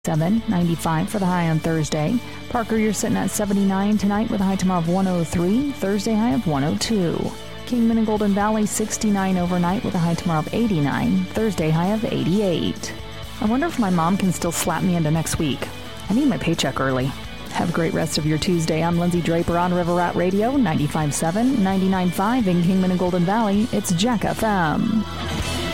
95 for the high on Thursday. Parker, you're sitting at 79 tonight with a high tomorrow of 103. Thursday high of 102. Kingman and Golden Valley 69 overnight with a high tomorrow of 89. Thursday high of 88. I wonder if my mom can still slap me into next week. I need my paycheck early. Have a great rest of your Tuesday. I'm Lindsay Draper on River Rat Radio, 95.7, 99.5 in Kingman and Golden Valley. It's Jack FM.